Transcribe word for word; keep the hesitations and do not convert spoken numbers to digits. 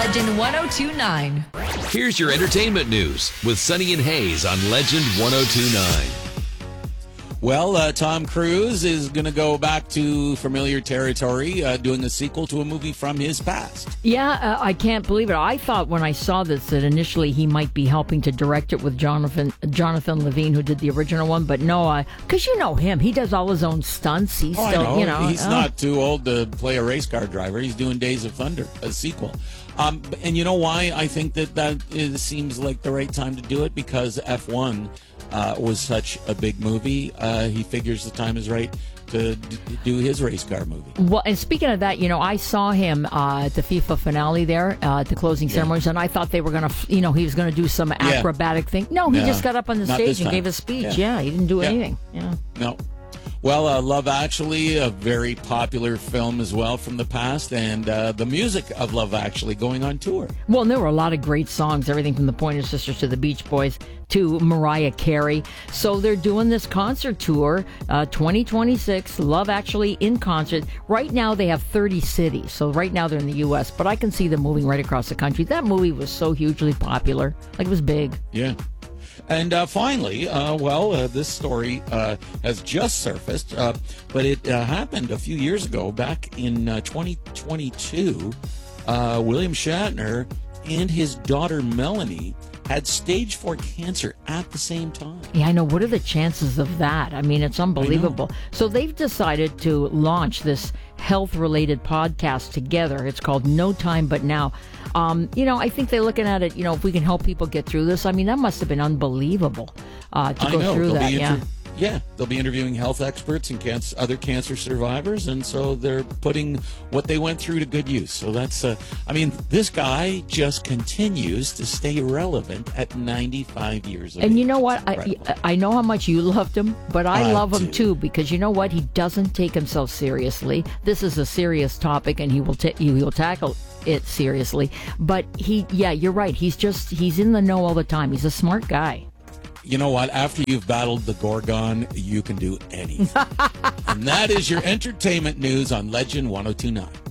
Legend one oh two point nine. Here's your entertainment news with Sunny and Hayes on Legend one oh two point nine. Well, uh, Tom Cruise is going to go back to familiar territory, uh, doing a sequel to a movie from his past. Yeah, uh, I can't believe it. I thought when I saw this that initially he might be helping to direct it with Jonathan Jonathan Levine, who did the original one. But no, because you know him, he does all his own stunts. He's oh, still, I know. you know, he's oh. not too old to play a race car driver. He's doing Days of Thunder, a sequel. Um, and you know why I think that that is, seems like the right time to do it? Because F one uh, was such a big movie. Uh, he figures the time is right to d- do his race car movie. Well, and speaking of that, you know, I saw him uh, at the FIFA finale there, uh, at the closing yeah. ceremonies, and I thought they were going to, you know, he was going to do some acrobatic yeah. thing. No, he no, just got up on the stage and gave a speech. Yeah, yeah he didn't do yeah. anything. Yeah. No. Well, uh, Love Actually, a very popular film as well from the past, and uh, the music of Love Actually going on tour. Well, and there were a lot of great songs, everything from the Pointer Sisters to the Beach Boys to Mariah Carey. So they're doing this concert tour, uh, twenty twenty-six, Love Actually in concert. Right now they have thirty cities, so right now they're in the U S, but I can see them moving right across the country. That movie was so hugely popular, like it was big. Yeah. And uh, finally, uh, well, uh, this story uh, has just surfaced, uh, but it uh, happened a few years ago, back in uh, twenty twenty-two. Uh, William Shatner and his daughter Melanie had stage four cancer at the same time. Yeah, I know. What are the chances of that? I mean, it's unbelievable. So they've decided to launch this health-related podcast together. It's called No Time But Now. Um, you know, I think they're looking at it, you know, if we can help people get through this. I mean, that must have been unbelievable uh, to I go know. through They'll that. be Yeah. inter- Yeah, they'll be interviewing health experts and cancer, other cancer survivors, and so they're putting what they went through to good use. So that's, uh, I mean, this guy just continues to stay relevant at ninety-five years of age. And you know what? I, Incredible. I know how much you loved him, but I I love him do. too, because you know what? He doesn't take himself seriously. This is a serious topic, and he will ta- he will tackle it seriously. But he, yeah, you're right. He's just, he's in the know all the time. He's a smart guy. You know what? After you've battled the Gorgon, you can do anything. And that is your entertainment news on Legend one oh two point nine.